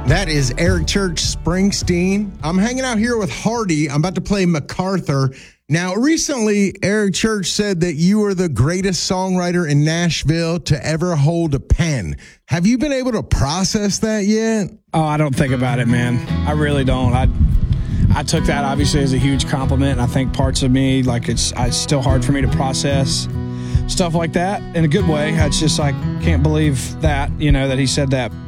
That is Eric Church Springsteen. I'm hanging out here with Hardy. I'm about to play MacArthur. Now, recently, Eric Church said that you are the greatest songwriter in Nashville to ever hold a pen. Have you been able to process that yet? Oh, I don't think about it, man. I really don't. I took that obviously as a huge compliment, and I think parts of me, like it's still hard for me to process stuff like that in a good way. It's just like, can't believe that, that he said that.